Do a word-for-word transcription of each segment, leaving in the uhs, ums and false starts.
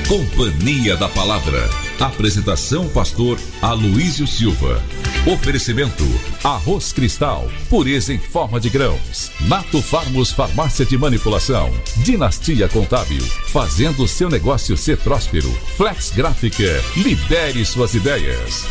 Companhia da Palavra. Apresentação pastor Aloísio Silva. Oferecimento Arroz Cristal, pureza em forma de grãos. Nato Farmos Farmácia de Manipulação. Dinastia Contábil, fazendo seu negócio ser próspero. Flex Gráfica, lidere suas ideias.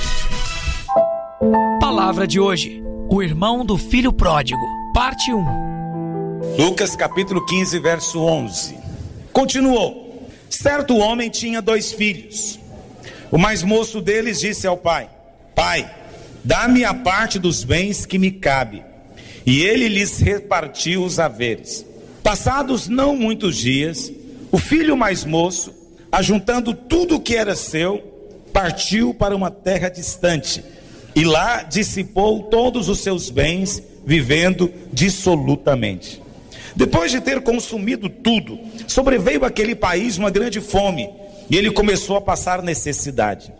Palavra de hoje: o irmão do filho pródigo, parte um. Lucas capítulo quinze, verso onze. Continuou: certo homem tinha dois filhos. O mais moço deles disse ao pai: Pai, dá-me a parte dos bens que me cabe. E ele lhes repartiu os haveres. Passados não muitos dias, o filho mais moço, ajuntando tudo o que era seu, partiu para uma terra distante, e lá dissipou todos os seus bens, vivendo dissolutamente. Depois de ter consumido tudo, sobreveio àquele país uma grande fome, e ele começou a passar necessidade.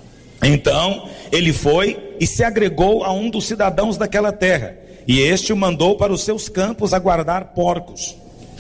Então ele foi e se agregou a um dos cidadãos daquela terra, e este o mandou para os seus campos a guardar porcos.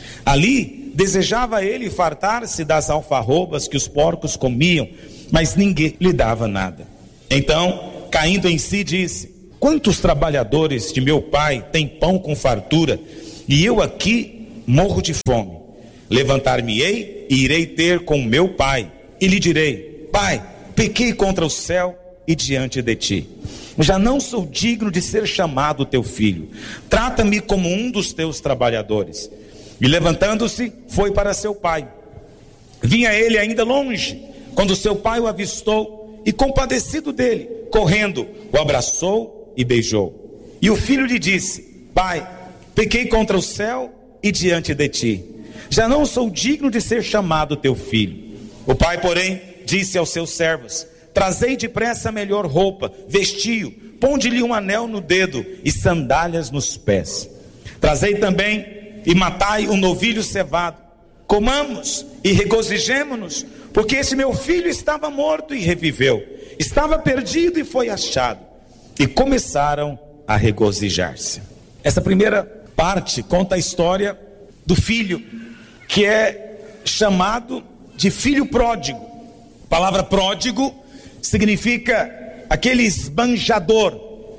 Ali desejava ele fartar-se das alfarrobas que os porcos comiam, mas ninguém lhe dava nada. Então, caindo em si, disse: quantos trabalhadores de meu pai têm pão com fartura, e eu aqui morro de fome? Levantar-me-ei e irei ter com meu pai, e lhe direi: Pai, pequei contra o céu e diante de ti. Já não sou digno de ser chamado teu filho. Trata-me como um dos teus trabalhadores. E levantando-se, foi para seu pai. Vinha ele ainda longe, quando seu pai o avistou, e compadecido dele, correndo, o abraçou e beijou. E o filho lhe disse: Pai, pequei contra o céu e diante de ti. Já não sou digno de ser chamado teu filho. O pai, porém, disse aos seus servos: trazei depressa a melhor roupa, vestiu, ponde-lhe um anel no dedo e sandálias nos pés. Trazei também e matai um novilho cevado. Comamos e regozijemo-nos, porque esse meu filho estava morto e reviveu, estava perdido e foi achado. E começaram a regozijar-se. Essa primeira parte conta a história do filho, que é chamado de filho pródigo. A palavra pródigo significa aquele esbanjador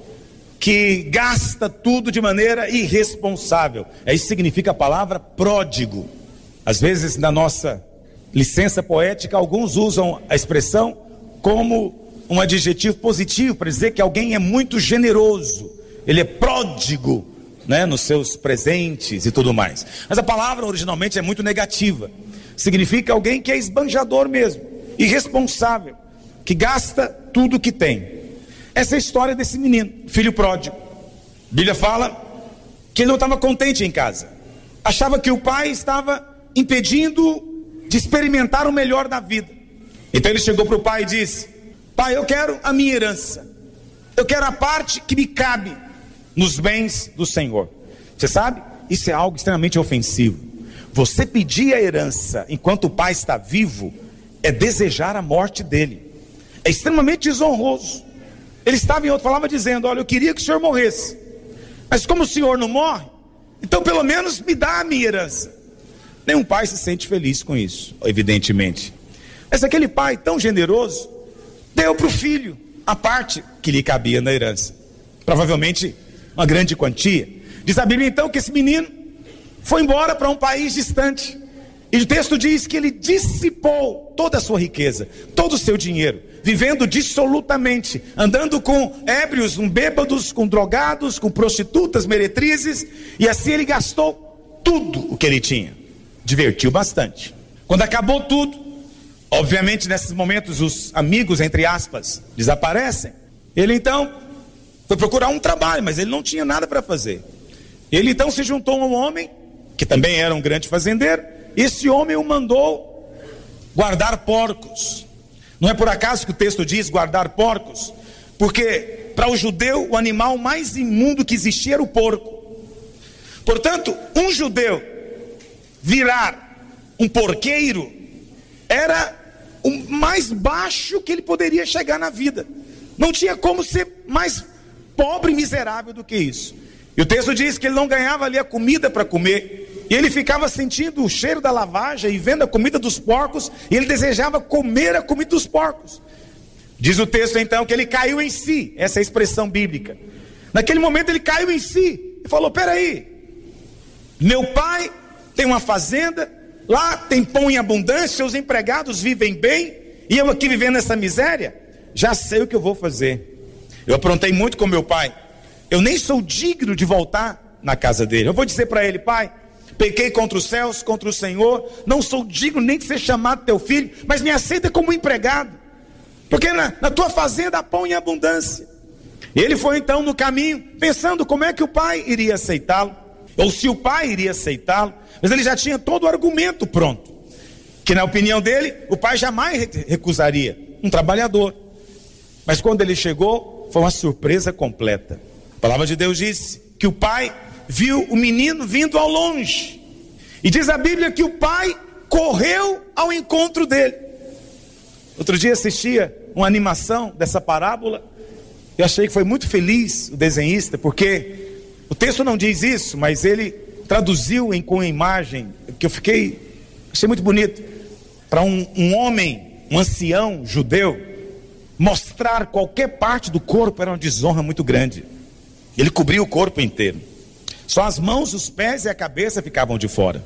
que gasta tudo de maneira irresponsável. É isso que significa a palavra pródigo. Às vezes, na nossa licença poética, alguns usam a expressão como um adjetivo positivo para dizer que alguém é muito generoso, ele é pródigo, né, nos seus presentes e tudo mais. Mas a palavra originalmente é muito negativa. Significa alguém que é esbanjador mesmo, irresponsável, que gasta tudo que tem. Essa é a história desse menino, filho pródigo. A Bíblia fala que ele não estava contente em casa. Achava que o pai estava impedindo de experimentar o melhor da vida. Então ele chegou para o pai e disse: Pai, eu quero a minha herança. Eu quero a parte que me cabe nos bens do Senhor. Você sabe? Isso é algo extremamente ofensivo. Você pedir a herança enquanto o pai está vivo é desejar a morte dele. É extremamente desonroso. Ele estava em outra palavra dizendo: olha, eu queria que o senhor morresse, mas como o senhor não morre, então pelo menos me dá a minha herança. Nenhum pai se sente feliz com isso, evidentemente. Mas aquele pai tão generoso deu para o filho a parte que lhe cabia na herança, provavelmente uma grande quantia. Diz a Bíblia então que esse menino foi embora para um país distante, e o texto diz que ele dissipou toda a sua riqueza, todo o seu dinheiro, vivendo dissolutamente, andando com ébrios, com bêbados, com drogados, com prostitutas, meretrizes, e assim ele gastou tudo o que ele tinha. Divertiu bastante. Quando acabou tudo, obviamente nesses momentos os amigos, entre aspas, desaparecem. Ele então foi procurar um trabalho, mas ele não tinha nada para fazer. Ele então se juntou a um homem, que também era um grande fazendeiro. Esse homem o mandou guardar porcos. Não é por acaso que o texto diz guardar porcos, porque para o judeu o animal mais imundo que existia era o porco. Portanto, um judeu virar um porqueiro era o mais baixo que ele poderia chegar na vida. Não tinha como ser mais pobre e miserável do que isso. E o texto diz que ele não ganhava ali a comida para comer, E ele ficava sentindo o cheiro da lavagem e vendo a comida dos porcos, e ele desejava comer a comida dos porcos. Diz o texto então que ele caiu em si, essa é a expressão bíblica. Naquele momento ele caiu em si e falou: peraí, meu pai tem uma fazenda, lá tem pão em abundância, seus empregados vivem bem, e eu aqui vivendo essa miséria, já sei o que eu vou fazer. Eu aprontei muito com meu pai, eu nem sou digno de voltar na casa dele. Eu vou dizer para ele: pai, pequei contra os céus, contra o Senhor, não sou digno nem de ser chamado teu filho, mas me aceita como empregado, porque na, na tua fazenda há pão em abundância. Ele foi então no caminho, pensando como é que o pai iria aceitá-lo, ou se o pai iria aceitá-lo, mas ele já tinha todo o argumento pronto, que na opinião dele, o pai jamais recusaria um trabalhador. Mas quando ele chegou, foi uma surpresa completa. A palavra de Deus diz que o pai viu o menino vindo ao longe, e diz a Bíblia que o pai correu ao encontro dele. Outro dia assistia uma animação dessa parábola, eu achei que foi muito feliz o desenhista, porque o texto não diz isso, mas ele traduziu em, com a imagem, que eu fiquei, achei muito bonito, para um, um homem, um ancião judeu, mostrar qualquer parte do corpo era uma desonra muito grande. Ele cobria o corpo inteiro, só as mãos, os pés e a cabeça ficavam de fora,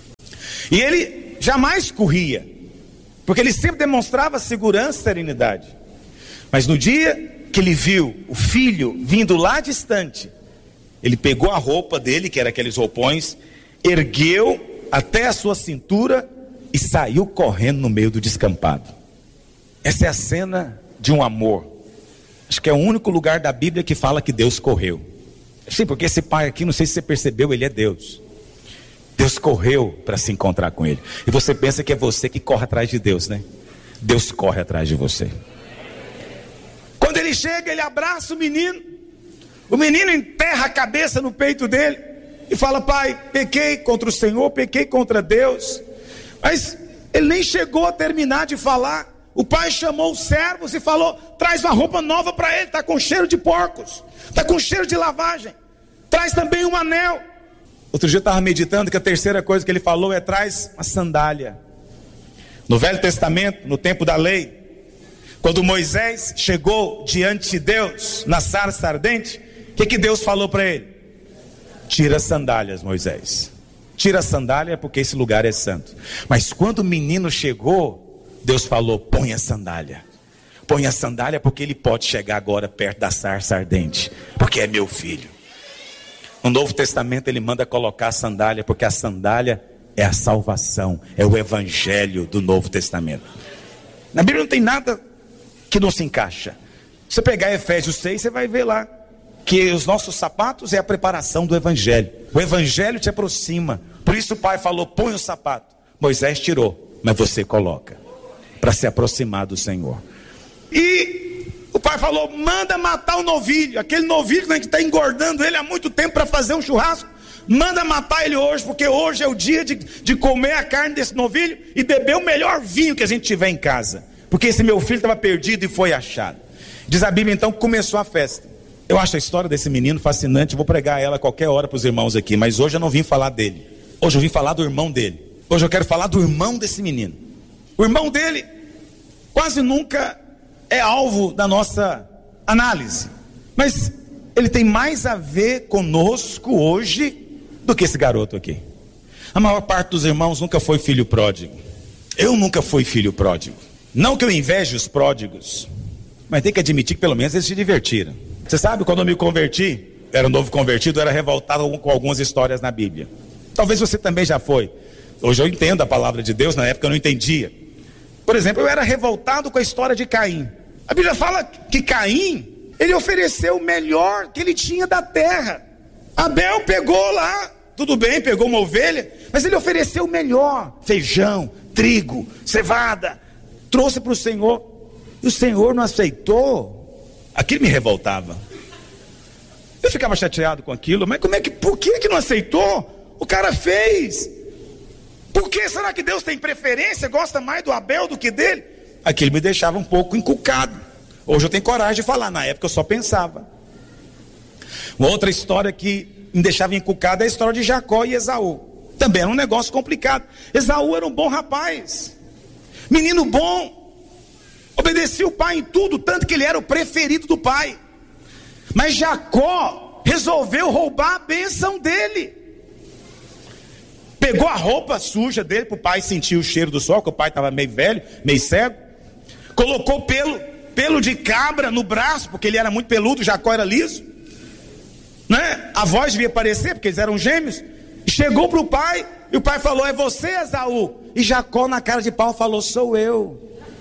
e ele jamais corria, porque ele sempre demonstrava segurança e serenidade. Mas no dia que ele viu o filho vindo lá distante, ele pegou a roupa dele, que era aqueles roupões, ergueu até a sua cintura e saiu correndo no meio do descampado. Essa é a cena de um amor. Acho que é o único lugar da Bíblia que fala que Deus correu. Sim, porque esse pai aqui, não sei se você percebeu, ele é Deus. Deus correu para se encontrar com ele. E você pensa que é você que corre atrás de Deus, né? Deus corre atrás de você. Quando ele chega, ele abraça o menino. O menino enterra a cabeça no peito dele e fala: pai, pequei contra o Senhor, pequei contra Deus. Mas ele nem chegou a terminar de falar. O pai chamou os servos e falou: traz uma roupa nova para ele, está com cheiro de porcos, está com cheiro de lavagem, traz também um anel. Outro dia eu estava meditando que a terceira coisa que ele falou é: traz uma sandália. No Velho Testamento, no tempo da lei, quando Moisés chegou diante de Deus na sarça ardente, o que, que Deus falou para ele? Tira as sandálias, Moisés, tira a sandália, porque esse lugar é santo. Mas quando o menino chegou, Deus falou: põe a sandália, põe a sandália, porque ele pode chegar agora perto da sarça ardente, porque é meu filho. No Novo Testamento ele manda colocar a sandália, porque a sandália é a salvação, é o evangelho do Novo Testamento. Na Bíblia não tem nada que não se encaixa. Se você pegar Efésios seis, você vai ver lá que os nossos sapatos é a preparação do evangelho. O evangelho te aproxima. Por isso o pai falou: põe o sapato. Moisés tirou, mas você coloca, para se aproximar do Senhor. E o pai falou: manda matar o novilho, aquele novilho que está engordando ele há muito tempo para fazer um churrasco. Manda matar ele hoje, porque hoje é o dia de, de comer a carne desse novilho e beber o melhor vinho que a gente tiver em casa, porque esse meu filho estava perdido e foi achado. Diz a Bíblia então que começou a festa. Eu acho a história desse menino fascinante, vou pregar ela a qualquer hora para os irmãos aqui, mas hoje eu não vim falar dele. Hoje eu vim falar do irmão dele. Hoje eu quero falar do irmão desse menino. O irmão dele quase nunca é alvo da nossa análise, mas ele tem mais a ver conosco hoje do que esse garoto aqui. A maior parte dos irmãos nunca foi filho pródigo. Eu nunca fui filho pródigo. Não que eu inveje os pródigos, mas tem que admitir que pelo menos eles se divertiram. Você sabe, quando eu me converti, era um novo convertido, eu era revoltado com algumas histórias na Bíblia. Talvez você também já foi. Hoje eu entendo a palavra de Deus, na época eu não entendia. Por exemplo, eu era revoltado com a história de Caim. A Bíblia fala que Caim, ele ofereceu o melhor que ele tinha da terra. Abel pegou lá, tudo bem, pegou uma ovelha, mas ele ofereceu o melhor: feijão, trigo, cevada, trouxe para o Senhor, e o Senhor não aceitou. Aquilo me revoltava. Eu ficava chateado com aquilo, mas como é que, por que que não aceitou? O cara fez. Por que será que Deus tem preferência, gosta mais do Abel do que dele? Aquilo me deixava um pouco encucado. Hoje eu tenho coragem de falar, na época eu só pensava. Uma outra história que me deixava encucado é a história de Jacó e Esaú. Também era um negócio complicado. Esaú era um bom rapaz, menino bom, obedecia o pai em tudo, tanto que ele era o preferido do pai. Mas Jacó resolveu roubar a bênção dele. Pegou a roupa suja dele para o pai sentir o cheiro do sol, que o pai estava meio velho, meio cego. Colocou pelo, pelo de cabra no braço, porque ele era muito peludo, Jacó era liso, né? A voz devia aparecer, porque eles eram gêmeos. Chegou para o pai, e o pai falou: é você, Esaú? E Jacó, na cara de pau, falou: sou eu.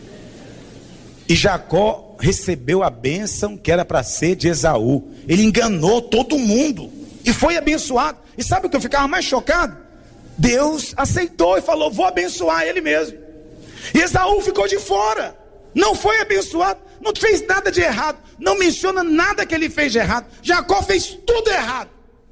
E Jacó recebeu a bênção que era para ser de Esaú. Ele enganou todo mundo e foi abençoado. E sabe o que eu ficava mais chocado? Deus aceitou e falou: vou abençoar ele mesmo. E Esaú ficou de fora, não foi abençoado, não fez nada de errado, não menciona nada que ele fez de errado. Jacó fez tudo errado.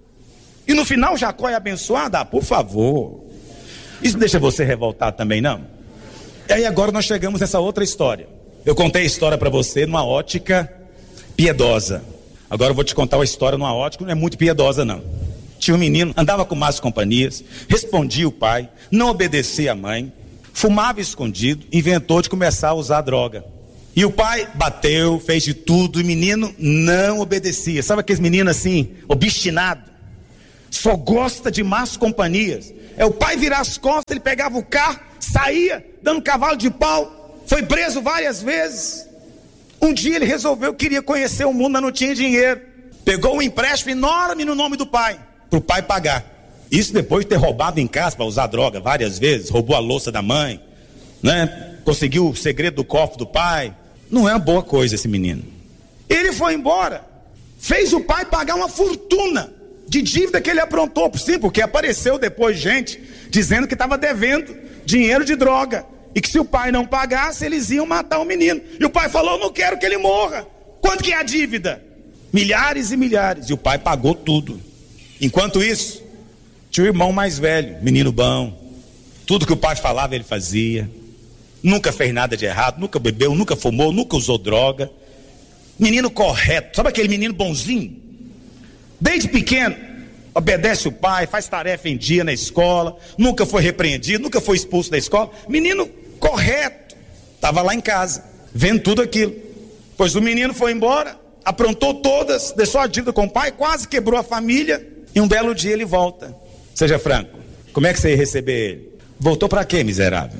E no final Jacó é abençoado? Ah, por favor. Isso deixa você revoltado também, não? E aí agora nós chegamos nessa outra história. Eu contei a história para você numa ótica piedosa. Agora eu vou te contar uma história numa ótica que não é muito piedosa, não. Tinha um menino, andava com más companhias, respondia o pai, não obedecia a mãe, fumava escondido, inventou de começar a usar droga. E o pai bateu, fez de tudo, e o menino não obedecia. Sabe aqueles meninos assim, obstinado? Só gosta de más companhias. É o pai virar as costas, ele pegava o carro, saía, dando cavalo de pau. Foi preso várias vezes. Um dia ele resolveu, queria conhecer o mundo, mas não tinha dinheiro. Pegou um empréstimo enorme no nome do pai, para o pai pagar. Isso depois de ter roubado em casa para usar droga várias vezes. Roubou a louça da mãe, né? Conseguiu o segredo do cofre do pai. Não é uma boa coisa esse menino. Ele foi embora, fez o pai pagar uma fortuna de dívida que ele aprontou. Sim, porque apareceu depois gente dizendo que estava devendo dinheiro de droga, e que se o pai não pagasse, eles iam matar o menino. E o pai falou: não quero que ele morra. Quanto que é a dívida? Milhares e milhares. E o pai pagou tudo. Enquanto isso, tinha o irmão mais velho, menino bom. Tudo que o pai falava ele fazia. Nunca fez nada de errado, nunca bebeu, nunca fumou, nunca usou droga. Menino correto. Sabe aquele menino bonzinho? Desde pequeno, obedece o pai, faz tarefa em dia na escola, nunca foi repreendido, nunca foi expulso da escola. Menino correto, estava lá em casa, vendo tudo aquilo. Pois o menino foi embora, aprontou todas, deixou a dívida com o pai, quase quebrou a família, e um belo dia ele volta. Seja franco, como é que você ia receber ele? Voltou para quê, miserável?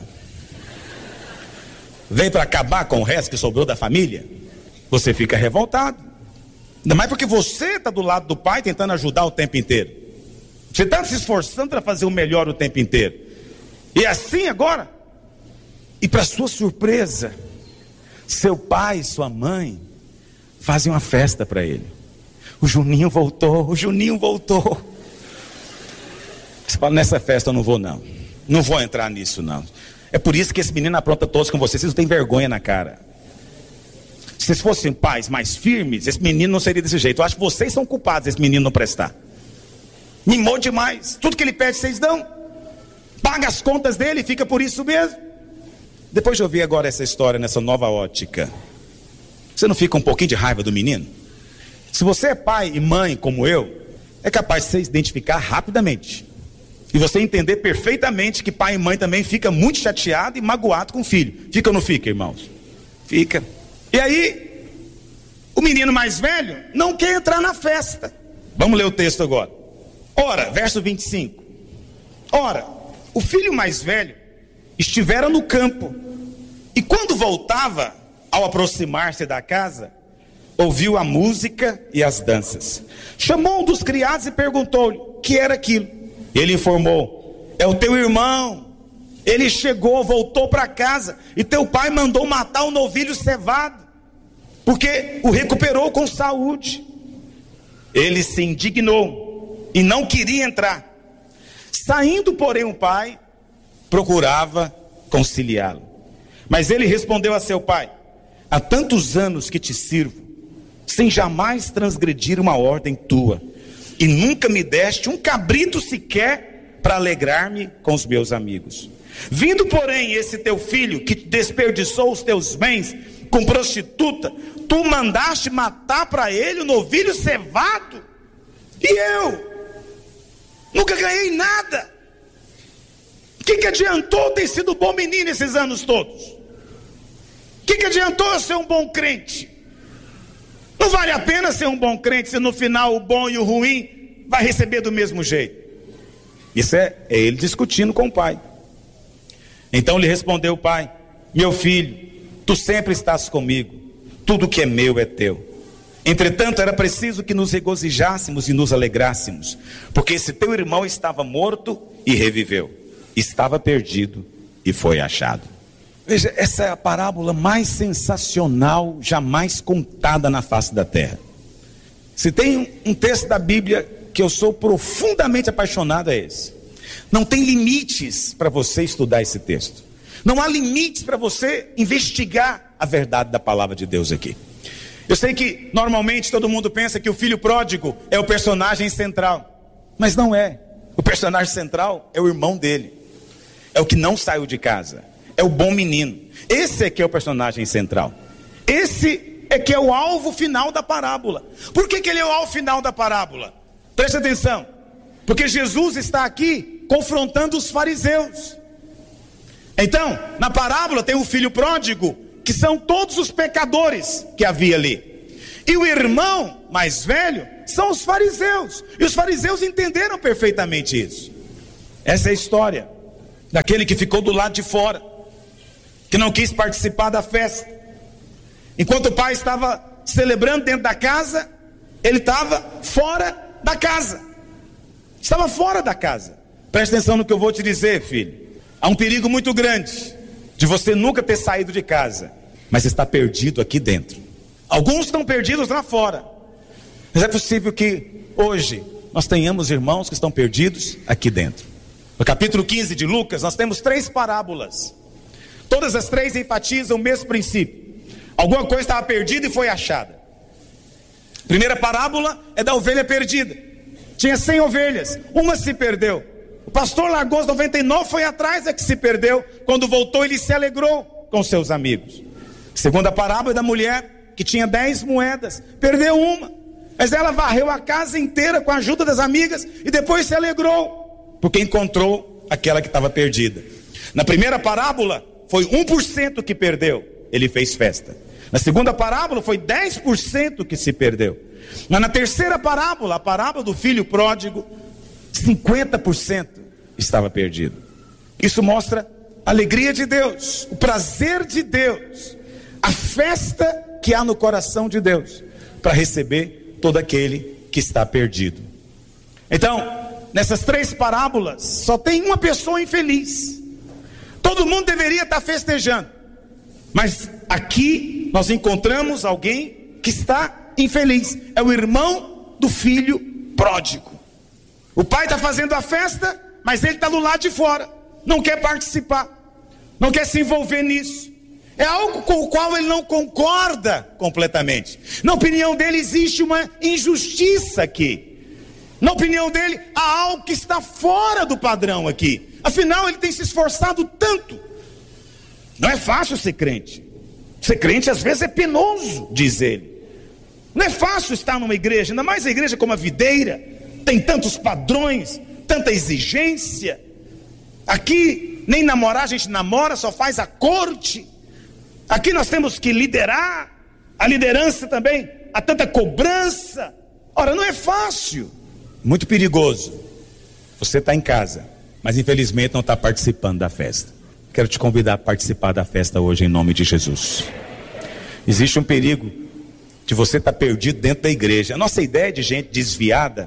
Veio para acabar com o resto que sobrou da família? Você fica revoltado. Ainda mais porque você está do lado do pai tentando ajudar o tempo inteiro. Você está se esforçando para fazer o melhor o tempo inteiro. E assim agora, e para sua surpresa, seu pai e sua mãe fazem uma festa para ele. O Juninho voltou, o Juninho voltou. Você fala: nessa festa eu não vou não. Não vou entrar nisso não. É por isso que esse menino apronta todos com vocês. Vocês não têm vergonha na cara. Se vocês fossem pais mais firmes, esse menino não seria desse jeito. Eu acho que vocês são culpados desse menino não prestar. Mimou demais. Tudo que ele pede, vocês dão. Paga as contas dele e fica por isso mesmo. Depois de ouvir agora essa história, nessa nova ótica, você não fica um pouquinho de raiva do menino? Se você é pai e mãe como eu, é capaz de você identificar rapidamente. E você entender perfeitamente que pai e mãe também fica muito chateado e magoado com o filho. Fica ou não fica, irmãos? Fica. E aí, o menino mais velho não quer entrar na festa. Vamos ler o texto agora. Ora, verso vinte e cinco. Ora, o filho mais velho estivera no campo, e quando voltava, ao aproximar-se da casa, ouviu a música e as danças. Chamou um dos criados e perguntou-lhe o que era aquilo. Ele informou: é o teu irmão. Ele chegou, voltou para casa, e teu pai mandou matar um novilho cevado, porque o recuperou com saúde. Ele se indignou e não queria entrar. Saindo, porém, o pai procurava conciliá-lo. Mas ele respondeu a seu pai: há tantos anos que te sirvo, sem jamais transgredir uma ordem tua, e nunca me deste um cabrito sequer para alegrar-me com os meus amigos. Vindo, porém, esse teu filho que desperdiçou os teus bens com prostituta, tu mandaste matar para ele o novilho cevado, e eu nunca ganhei nada. O que, que adiantou ter sido bom menino esses anos todos? O que, que adiantou eu ser um bom crente? Não vale a pena ser um bom crente se no final o bom e o ruim vai receber do mesmo jeito. Isso é, é ele discutindo com o pai. Então lhe respondeu o pai: meu filho, tu sempre estás comigo, tudo que é meu é teu. Entretanto era preciso que nos regozijássemos e nos alegrássemos, porque esse teu irmão estava morto e reviveu, estava perdido e foi achado. Veja, essa é a parábola mais sensacional jamais contada na face da terra. Se tem um texto da Bíblia que eu sou profundamente apaixonado, é esse. Não tem limites para você estudar esse texto. Não há limites para você investigar a verdade da palavra de Deus aqui. Eu sei que normalmente todo mundo pensa que o filho pródigo é o personagem central, mas não é. O personagem central é o irmão dele, é o que não saiu de casa, é o bom menino. Esse é que é o personagem central. Esse é que é o alvo final da parábola. Por que que ele é o alvo final da parábola? Preste atenção, porque Jesus está aqui confrontando os fariseus. Então, na parábola tem o filho pródigo, que são todos os pecadores que havia ali. E o irmão mais velho são os fariseus. E os fariseus entenderam perfeitamente isso. Essa é a história daquele que ficou do lado de fora, que não quis participar da festa. Enquanto o pai estava celebrando dentro da casa, ele estava fora da casa. Estava fora da casa. Presta atenção no que eu vou te dizer, filho. Há um perigo muito grande de você nunca ter saído de casa, mas está perdido aqui dentro. Alguns estão perdidos lá fora, mas é possível que hoje nós tenhamos irmãos que estão perdidos aqui dentro. No capítulo quinze de Lucas, nós temos três parábolas. Todas as três enfatizam o mesmo princípio. Alguma coisa estava perdida e foi achada. A primeira parábola é da ovelha perdida. Tinha cem ovelhas, uma se perdeu. O pastor largou as noventa e nove, foi atrás, é que se perdeu. Quando voltou, ele se alegrou com seus amigos. A segunda parábola é da mulher que tinha dez moedas, perdeu uma, mas ela varreu a casa inteira com a ajuda das amigas e depois se alegrou, porque encontrou aquela que estava perdida. Na primeira parábola, foi um por cento que perdeu, ele fez festa. Na segunda parábola, foi dez por cento que se perdeu. Mas na terceira parábola, a parábola do filho pródigo, cinquenta por cento estava perdido. Isso mostra a alegria de Deus, o prazer de Deus, a festa que há no coração de Deus para receber todo aquele que está perdido. Então, nessas três parábolas só tem uma pessoa infeliz. Todo mundo deveria estar festejando, mas aqui nós encontramos alguém que está infeliz. É o irmão do filho pródigo. O pai está fazendo a festa, mas ele está do lado de fora, não quer participar, não quer se envolver nisso. É algo com o qual ele não concorda completamente. Na opinião dele existe uma injustiça aqui. Na opinião dele há algo que está fora do padrão aqui. Afinal ele tem se esforçado tanto. Não é fácil ser crente. Ser crente às vezes é penoso, diz ele. Não é fácil estar numa igreja, ainda mais a igreja como a videira. Tem tantos padrões, tanta exigência. Aqui nem namorar a gente namora, só faz a corte. Aqui nós temos que liderar. A liderança também, há tanta cobrança. Ora, não é fácil. Muito perigoso. Você está em casa, mas infelizmente não está participando da festa. Quero te convidar a participar da festa hoje em nome de Jesus. Existe um perigo de você estar perdido dentro da igreja. A nossa ideia de gente desviada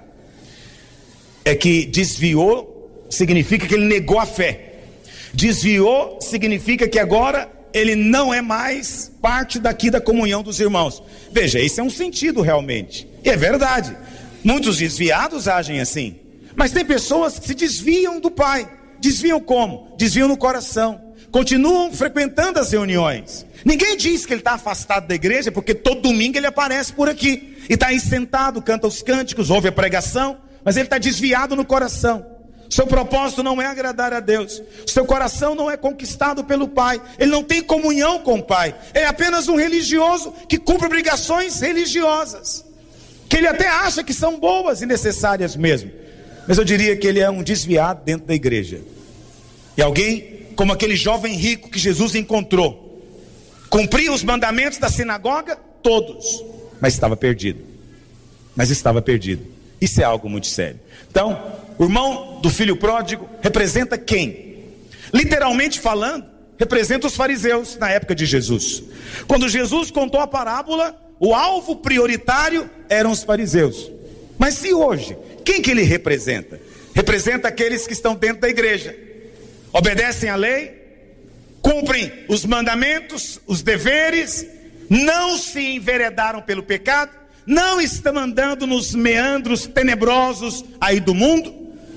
é que desviou significa que ele negou a fé. Desviou significa que agora ele não é mais parte daqui da comunhão dos irmãos. Veja, esse é um sentido realmente. E é verdade. Muitos desviados agem assim. Mas tem pessoas que se desviam do Pai. Desviam como? Desviam no coração. Continuam frequentando as reuniões. Ninguém diz que ele está afastado da igreja, porque todo domingo ele aparece por aqui. E está aí sentado, canta os cânticos, ouve a pregação. Mas ele está desviado no coração. Seu propósito não é agradar a Deus. Seu coração não é conquistado pelo Pai. Ele não tem comunhão com o Pai. É apenas um religioso que cumpre obrigações religiosas, que ele até acha que são boas e necessárias mesmo. Mas eu diria que ele é um desviado dentro da igreja. E alguém, como aquele jovem rico que Jesus encontrou, cumpria os mandamentos da sinagoga, todos, mas estava perdido. Mas estava perdido. Isso é algo muito sério. Então, o irmão do filho pródigo representa quem? Literalmente falando, representa os fariseus na época de Jesus. Quando Jesus contou a parábola, o alvo prioritário eram os fariseus. Mas se hoje, quem que ele representa? Representa aqueles que estão dentro da igreja, obedecem à lei, cumprem os mandamentos, os deveres, não se enveredaram pelo pecado, não estão andando nos meandros tenebrosos aí do mundo,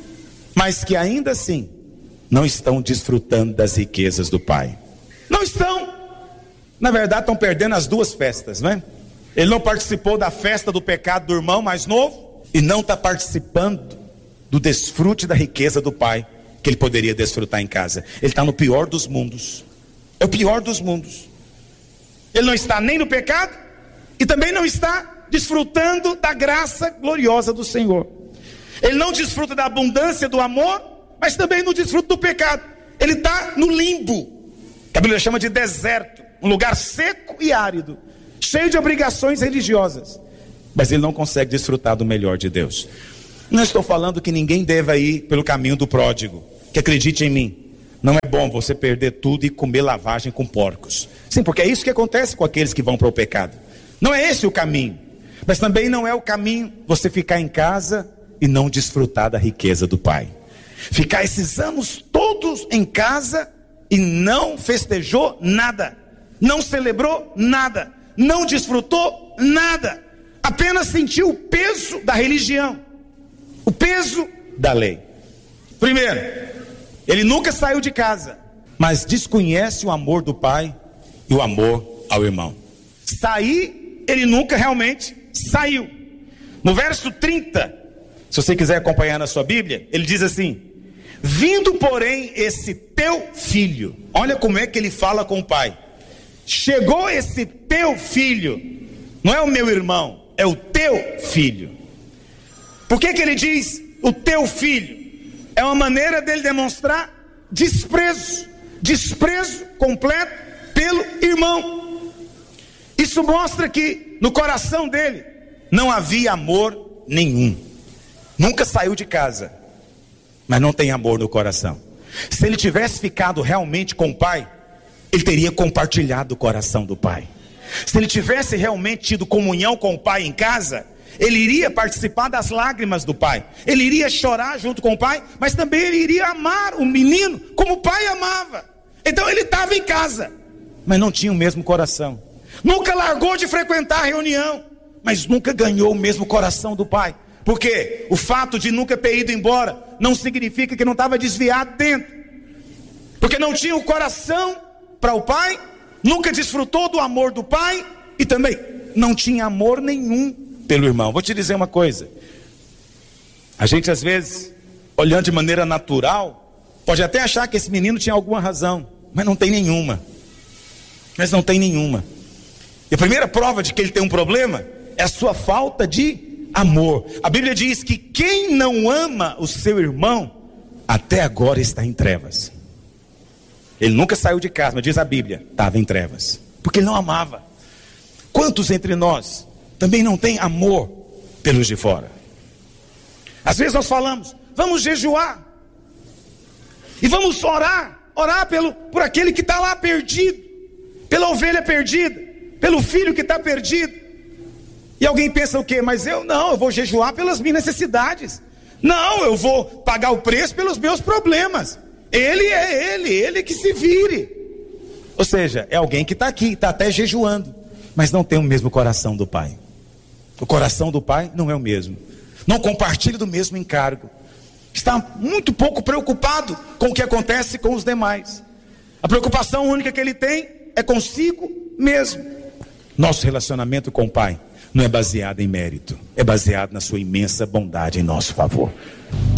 mas que ainda assim não estão desfrutando das riquezas do Pai. Não estão. Na verdade estão perdendo as duas festas, não é? Ele não participou da festa do pecado do irmão mais novo e não está participando do desfrute da riqueza do Pai que ele poderia desfrutar em casa. Ele está no pior dos mundos. É o pior dos mundos. Ele não está nem no pecado e também não está desfrutando da graça gloriosa do Senhor. Ele não desfruta da abundância do amor, mas também não desfruta do pecado. Ele está no limbo, que a Bíblia chama de deserto, um lugar seco e árido, cheio de obrigações religiosas, mas ele não consegue desfrutar do melhor de Deus. Não estou falando que ninguém deva ir pelo caminho do pródigo, que acredite em mim, não é bom você perder tudo e comer lavagem com porcos. Sim, porque é isso que acontece com aqueles que vão para o pecado. Não é esse o caminho, mas também não é o caminho você ficar em casa e não desfrutar da riqueza do Pai. Ficar esses anos todos em casa e não festejou nada, não celebrou nada, não desfrutou nada, apenas sentiu o peso da religião, o peso da lei. Primeiro, ele nunca saiu de casa, mas desconhece o amor do Pai e o amor ao irmão. Sair, ele nunca realmente saiu. No verso trinta, se você quiser acompanhar na sua Bíblia, ele diz assim: vindo porém esse teu filho, olha como é que ele fala com o pai. Chegou esse teu filho, não é o meu irmão, é o teu filho. Por que que ele diz o teu filho? É uma maneira dele demonstrar desprezo, desprezo completo pelo irmão. Isso mostra que no coração dele não havia amor nenhum. Nunca saiu de casa, mas não tem amor no coração. Se ele tivesse ficado realmente com o pai, ele teria compartilhado o coração do pai. Se ele tivesse realmente tido comunhão com o pai em casa, ele iria participar das lágrimas do pai, ele iria chorar junto com o pai, mas também ele iria amar o menino como o pai amava. Então ele estava em casa, mas não tinha o mesmo coração. Nunca largou de frequentar a reunião, mas nunca ganhou o mesmo coração do pai. Porque o fato de nunca ter ido embora não significa que não estava desviado dentro, porque não tinha o coração para o pai, nunca desfrutou do amor do pai e também não tinha amor nenhum pelo irmão. Vou te dizer uma coisa, a gente às vezes, olhando de maneira natural, pode até achar que esse menino tinha alguma razão, mas não tem nenhuma. Mas não tem nenhuma. E a primeira prova de que ele tem um problema é a sua falta de amor. A Bíblia diz que quem não ama o seu irmão, até agora está em trevas. Ele nunca saiu de casa, mas diz a Bíblia, estava em trevas, porque ele não amava. Quantos entre nós também não tem amor pelos de fora? Às vezes nós falamos, vamos jejuar, e vamos orar, orar pelo, por aquele que está lá perdido, pela ovelha perdida, pelo filho que está perdido. E alguém pensa o quê? Mas eu não, eu vou jejuar pelas minhas necessidades. Não, eu vou pagar o preço pelos meus problemas. Ele é ele, ele que se vire. Ou seja, é alguém que está aqui, está até jejuando, mas não tem o mesmo coração do pai. O coração do pai não é o mesmo. Não compartilha do mesmo encargo. Está muito pouco preocupado com o que acontece com os demais. A preocupação única que ele tem é consigo mesmo. Nosso relacionamento com o pai não é baseado em mérito, é baseado na sua imensa bondade em nosso favor.